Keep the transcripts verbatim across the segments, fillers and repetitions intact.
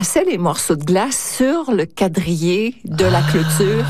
C'est les morceaux de glace sur le quadrillé de la clôture.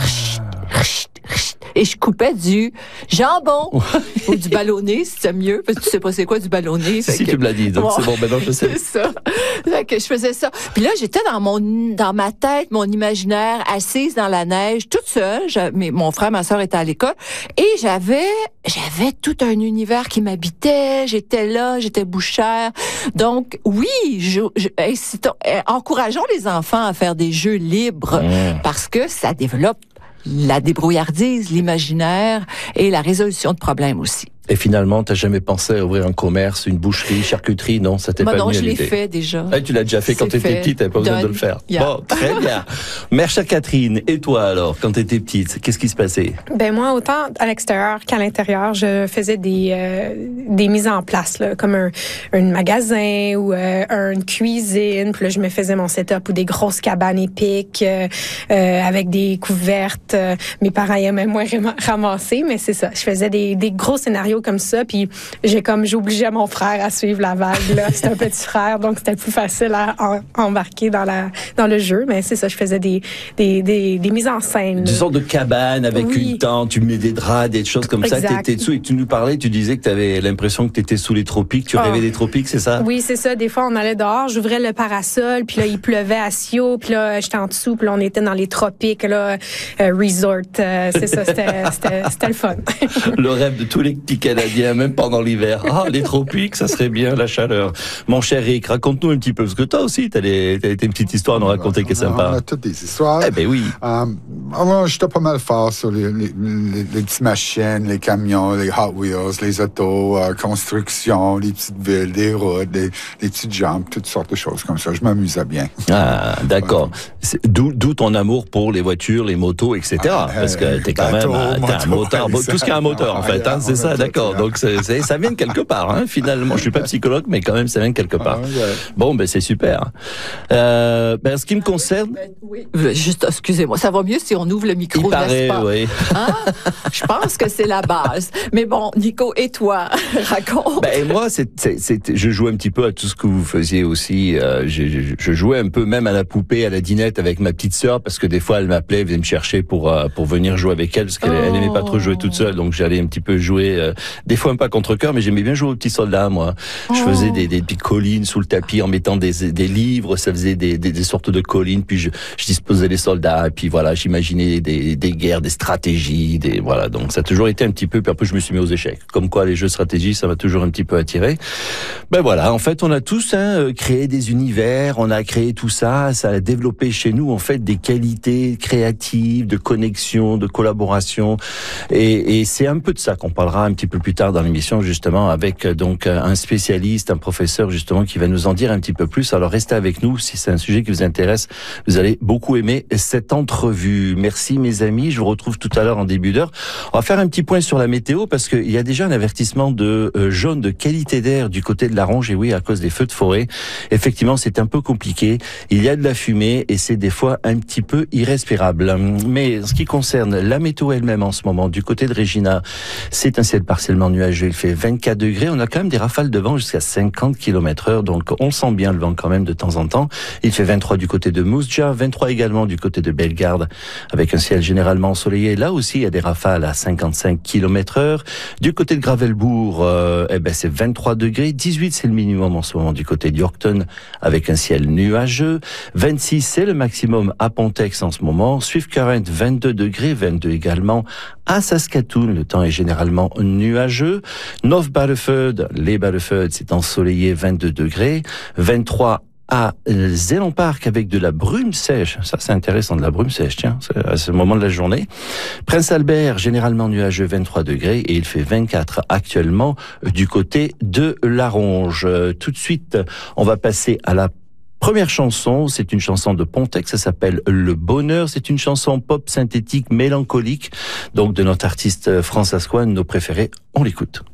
Et je coupais du jambon ou du ballonné, si c'est mieux, parce que tu sais pas c'est quoi du ballonné. Si, si que... tu me l'as dit, donc bon, c'est bon, maintenant je sais. C'est ça. Fait que je faisais ça. Puis là, j'étais dans mon dans ma tête, mon imaginaire, assise dans la neige, toute seule. Mais mon frère, ma sœur étaient à l'école. Et j'avais j'avais tout un univers qui m'habitait. J'étais là, j'étais bouchère. Donc, oui, je, je, incitons, encourageons les enfants à faire des jeux libres mmh. parce que ça développe la débrouillardise, l'imaginaire et la résolution de problèmes aussi. Et finalement, t'as jamais pensé à ouvrir un commerce, une boucherie, charcuterie, non? Ça t'est bah pas non, venu je à l'ai l'idée. fait déjà. Ah, tu l'as déjà fait quand t'étais fait. petite, t'avais pas besoin Done. de le faire. Yeah. Bon, très bien. Mère chère Catherine, et toi alors, quand t'étais petite, qu'est-ce qui se passait? Ben moi, autant à l'extérieur qu'à l'intérieur, je faisais des euh, des mises en place, là, comme un, un magasin ou euh, une cuisine. Puis là, je me faisais mon setup ou des grosses cabanes épiques euh, euh, avec des couvertes. Euh, mes parents aimaient moins ramasser, mais c'est ça. Je faisais des, des gros scénarios comme ça, puis j'ai comme j'obligeais mon frère à suivre la vague. Là, c'était un petit frère, donc c'était plus facile à en, embarquer dans la dans le jeu. Mais c'est ça, je faisais des des des, des mises en scène. Des sortes de cabanes avec oui. une tente, tu mets des draps, des choses comme exact. ça. T'étais dessous et tu nous parlais, tu disais que tu avais l'impression que tu étais sous les tropiques, tu oh. rêvais des tropiques, c'est ça? Oui, c'est ça. Des fois, on allait dehors, j'ouvrais le parasol, puis là, il pleuvait à Sio, puis là, j'étais en dessous, puis là, on était dans les tropiques, là, euh, resort. Euh, c'est ça, c'était, c'était, c'était le fun. Le rêve de tous les petits Canadiens, même pendant l'hiver. Ah, les tropiques, ça serait bien, la chaleur. Mon cher Rick, raconte-nous un petit peu, parce que toi aussi, t'as des, t'as des petites histoires à nous raconter qui est sympa. On a toutes des histoires. Eh ben oui. Euh, alors, j'étais pas mal fort sur les, les, les, les petites machines, les camions, les Hot Wheels, les autos, euh, construction, les petites villes, des routes, les, les petites jambes, toutes sortes de choses comme ça. Je m'amusais bien. Ah, d'accord. Ouais. D'où, d'où ton amour pour les voitures, les motos, et cetera. Ah, parce que t'es quand bateau, même t'es un moteur, tout ce qui a un moteur en fait, hein, c'est ça, d'accord. Donc c'est, c'est, ça vient de quelque part, hein, finalement. Je suis pas psychologue, mais quand même ça vient de quelque part. Bon, ben c'est super. Euh, ben ce qui me concerne, oui, juste excusez-moi, ça va mieux si on ouvre le micro, il paraît, n'est-ce pas? Oui. Hein? Je pense que c'est la base. Mais bon, Nico, et toi, raconte. Ben moi, c'est, c'est, c'est, je jouais un petit peu à tout ce que vous faisiez aussi. Euh, je, je, je jouais un peu même à la poupée, à la dinette avec ma petite sœur, parce que des fois elle m'appelait, elle venait me chercher pour euh, pour venir jouer avec elle, parce qu'elle oh. elle aimait pas trop jouer toute seule, donc j'allais un petit peu jouer. Euh, des fois un pas contre cœur, mais j'aimais bien jouer aux petits soldats, moi. Oh. Je faisais des, des, des collines sous le tapis en mettant des, des livres, ça faisait des, des, des sortes de collines, puis je, je disposais les soldats, et puis voilà, j'imaginais des, des guerres, des stratégies, des voilà. Donc ça a toujours été un petit peu. Puis après je me suis mis aux échecs. Comme quoi les jeux de stratégie, ça m'a toujours un petit peu attiré. Ben voilà, en fait on a tous hein, créé des univers, on a créé tout ça, ça a développé chez nous en fait des qualités créatives, de connexion, de collaboration, et, et c'est un peu de ça qu'on parlera un petit peu plus tard dans l'émission justement avec donc un spécialiste, un professeur justement qui va nous en dire un petit peu plus. Alors restez avec nous si c'est un sujet qui vous intéresse, vous allez beaucoup aimer cette entrevue. Merci mes amis, je vous retrouve tout à l'heure en début d'heure. On va faire un petit point sur la météo parce qu'il y a déjà un avertissement de euh, jaune de qualité d'air du côté de la Ronge, et oui, à cause des feux de forêt. Effectivement, c'est un peu compliqué. Il y a de la fumée et c'est des fois un petit peu irrespirable. Mais en ce qui concerne la météo elle-même en ce moment, du côté de Regina, c'est un ciel partiellement nuageux. Il fait vingt-quatre degrés. On a quand même des rafales de vent jusqu'à cinquante kilomètres heure. Donc, on sent bien le vent quand même de temps en temps. Il fait vingt-trois du côté de Mousja, vingt-trois également du côté de Bellegarde, avec un ciel généralement ensoleillé. Là aussi, il y a des rafales à cinquante-cinq kilomètres heure. Du côté de Gravelbourg, euh, eh ben, c'est vingt-trois degrés. dix-huit, c'est le minimum en ce moment du côté d'Yorkton, avec un ciel nuageux. vingt-six, c'est le maximum à Pontex en ce moment. Swift-Current, vingt-deux degrés, vingt-deux également à Saskatoon. Le temps est généralement nuageux. North Battleford, les Battleford, c'est ensoleillé, vingt-deux degrés. vingt-trois à Zélon Park avec de la brume sèche. Ça, c'est intéressant, de la brume sèche, tiens, à ce moment de la journée. Prince Albert, généralement nuageux, vingt-trois degrés, et il fait vingt-quatre actuellement du côté de la Ronge. Tout de suite, on va passer à la première chanson. C'est une chanson de Pontex, ça s'appelle Le Bonheur. C'est une chanson pop synthétique mélancolique, donc de notre artiste Franz Asquin, nos préférés. On l'écoute.